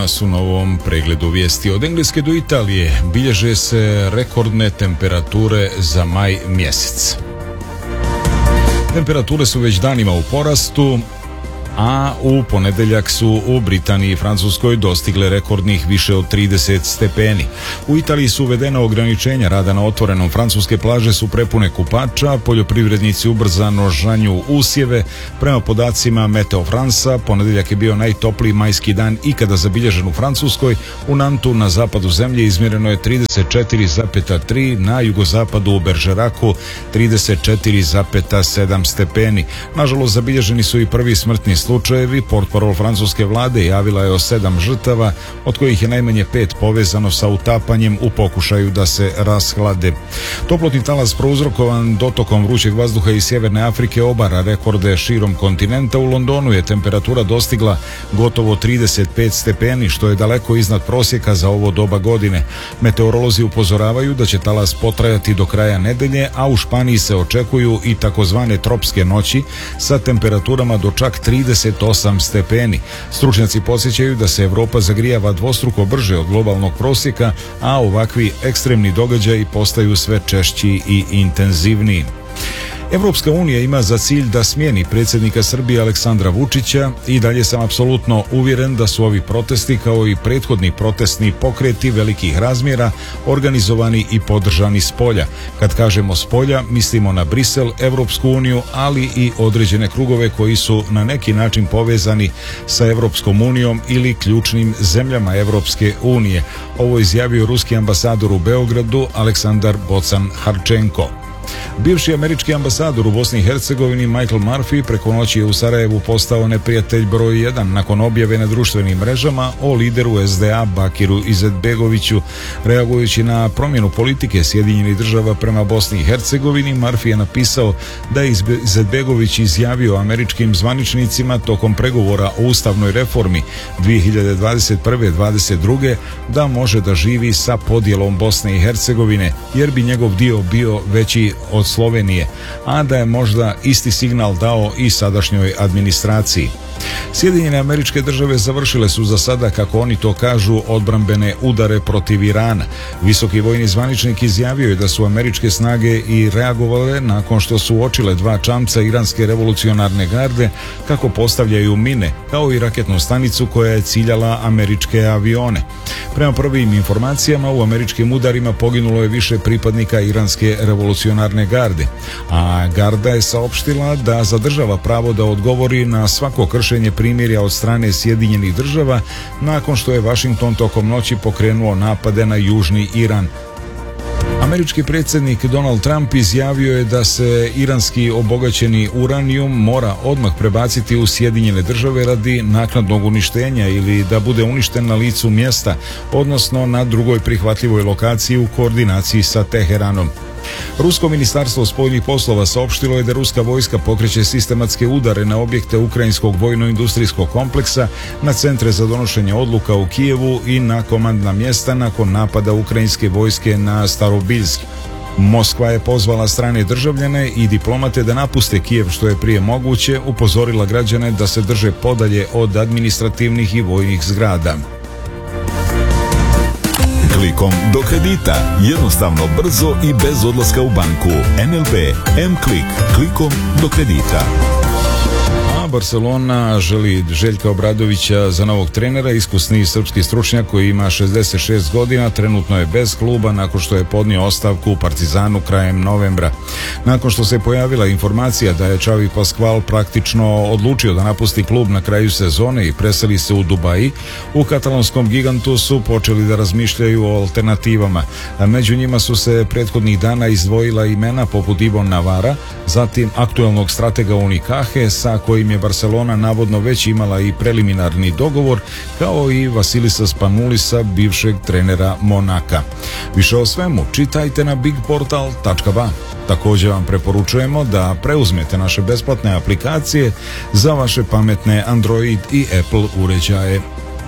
nas u novom pregledu vijesti. Od Engleske do Italije bilježe se rekordne temperature za maj mjesec. Temperature su već danima u porastu, a u ponedjeljak su u Britaniji i Francuskoj dostigle rekordnih više od 30 stepeni. U Italiji su uvedena ograničenja rada na otvorenom, francuske plaže su prepune kupača, poljoprivrednici ubrzano žanju usjeve. Prema podacima Meteo Fransa, ponedjeljak je bio najtopliji majski dan ikada zabilježen u Francuskoj. U Nantu na zapadu zemlje izmjereno je 34,3, na jugozapadu u Bergeracu 34,7 stepeni. Nažalost, zabilježeni su i prvi smrtni slučajevi. Portparol francuske vlade javila je o 7 žrtava, od kojih je najmanje 5 povezano sa utapanjem u pokušaju da se rashlade. Toplotni talas prouzrokovan dotokom vrućeg vazduha iz Sjeverne Afrike obara rekorde širom kontinenta. U Londonu je temperatura dostigla gotovo 35 stepeni, što je daleko iznad prosjeka za ovo doba godine. Meteorolozi upozoravaju da će talas potrajati do kraja nedelje, a u Španiji se očekuju i takozvane tropske noći sa temperaturama do čak 38 stepeni. Stručnjaci podsjećaju da se Europa zagrijava dvostruko brže od globalnog prosjeka, a ovakvi ekstremni događaji postaju sve češći i intenzivniji. Evropska unija ima za cilj da smijeni predsjednika Srbije Aleksandra Vučića i dalje sam apsolutno uvjeren da su ovi protesti kao i prethodni protestni pokreti velikih razmjera organizovani i podržani s polja. Kad kažemo s polja, mislimo na Brisel, Evropsku uniju, ali i određene krugove koji su na neki način povezani sa Evropskom unijom ili ključnim zemljama Evropske unije. Ovo izjavio ruski ambasador u Beogradu Aleksandar Bocan-Harčenko. Bivši američki ambasador u Bosni i Hercegovini Michael Murphy preko noći je u Sarajevu postao neprijatelj broj 1 nakon objave na društvenim mrežama o lideru SDA Bakiru Izetbegoviću. Reagujući na promjenu politike Sjedinjenih država prema Bosni i Hercegovini, Murphy je napisao da je Izetbegović izjavio američkim zvaničnicima tokom pregovora o ustavnoj reformi 2021-2022 da može da živi sa podjelom Bosne i Hercegovine, jer bi njegov dio bio veći od Slovenije, a da je možda isti signal dao i sadašnjoj administraciji. Sjedinjene Američke Države završile su za sada, kako oni to kažu, odbrambene udare protiv Irana. Visoki vojni zvaničnik izjavio je da su američke snage i reagovale nakon što su uočile 2 čamca iranske revolucionarne garde kako postavljaju mine, kao i raketnu stanicu koja je ciljala američke avione. Prema prvim informacijama, u američkim udarima poginulo je više pripadnika iranske revolucionarne garde, a garda je saopštila da zadržava pravo da odgovori na svako kršenje primirja od strane Sjedinjenih država nakon što je Washington tokom noći pokrenuo napade na južni Iran. Američki predsjednik Donald Trump izjavio je da se iranski obogaćeni uranijum mora odmah prebaciti u Sjedinjene države radi naknadnog uništenja ili da bude uništen na licu mjesta, odnosno na drugoj prihvatljivoj lokaciji u koordinaciji sa Teheranom. Rusko ministarstvo spoljnih poslova saopštilo je da ruska vojska pokreće sistematske udare na objekte ukrajinskog vojno-industrijskog kompleksa, na centre za donošenje odluka u Kijevu i na komandna mjesta nakon napada ukrajinske vojske na Starobiljsk. Moskva je pozvala strane državljane i diplomate da napuste Kijev što je prije moguće, upozorila građane da se drže podalje od administrativnih i vojnih zgrada. Klikom do kredita. Jednostavno, brzo i bez odlaska u banku. NLB M-Klik. Klikom do kredita. Barcelona želi Željka Obradovića za novog trenera. Iskusni srpski stručnjak koji ima 66 godina trenutno je bez kluba nakon što je podnio ostavku u Partizanu krajem novembra. Nakon što se pojavila informacija da je Xavi Pascual praktično odlučio da napusti klub na kraju sezone i preseli se u Dubai, u katalonskom gigantu su počeli da razmišljaju o alternativama. Među njima su se prethodnih dana izdvojila imena poput Ivon Navara, zatim aktuelnog stratega Unikahe sa kojim je Barcelona navodno već imala i preliminarni dogovor, kao i Vasilisa Spanulisa, bivšeg trenera Monaka. Više o svemu čitajte na bigportal.ba. Također vam preporučujemo da preuzmete naše besplatne aplikacije za vaše pametne Android i Apple uređaje.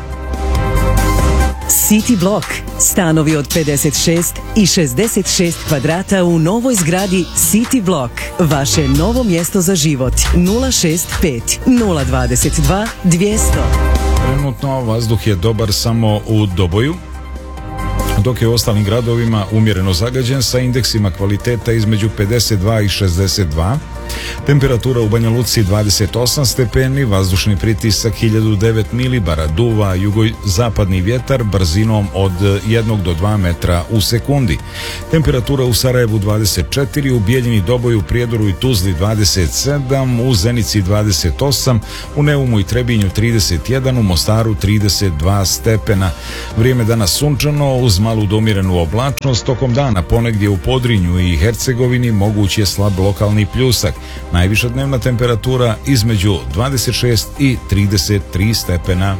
City Block. Stanovi od 56 i 66 kvadrata u novoj zgradi City Block. Vaše novo mjesto za život. 065 022 200. Trenutno vazduh je dobar samo u Doboju, dok je u ostalim gradovima umjereno zagađen sa indeksima kvaliteta između 52 i 62. Temperatura u Banja Luci 28 stepeni, vazdušni pritisak 1009 milibara, duva jugozapadni vjetar brzinom od 1 do 2 metra u sekundi. Temperatura u Sarajevu 24, u Bijeljini, Doboju, Prijedoru i Tuzli 27, u Zenici 28, u Neumu i Trebinju 31, u Mostaru 32 stepena. Vrijeme danas sunčano uz malu do umjerenu oblačnost, tokom dana ponegdje u Podrinju i Hercegovini moguć je slab lokalni pljusak. Najviša dnevna temperatura između 26 i 33 stepena.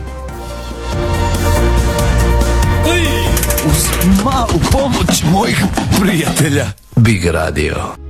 Uz malu pomoć mojih prijatelja Big Radio.